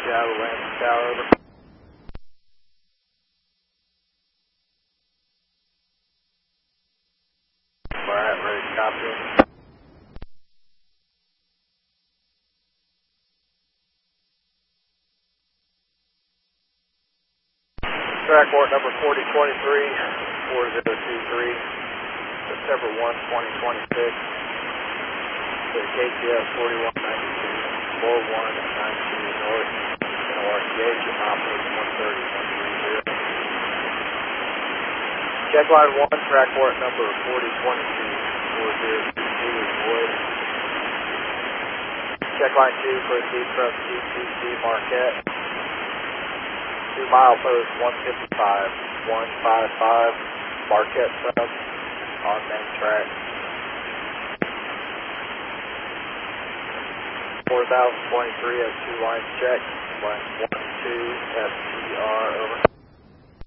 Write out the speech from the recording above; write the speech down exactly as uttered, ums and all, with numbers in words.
Avalanche Tower, over. Alright, ready to copy. Track port number forty twenty-three, four zero two three, September first, twenty twenty-six, to K T S forty-one ninety-two, four one nine two North, N O R T H, Annapolis one thirty one thirty. Check line one, track port number forty twenty-two, four zero two two is void. Check line two, proceed from G T C Marquette. Two mile post one fifty-five, one fifty-five, Marquette sub, on main track. four thousand twenty-three has two lines checked, line one, two, S T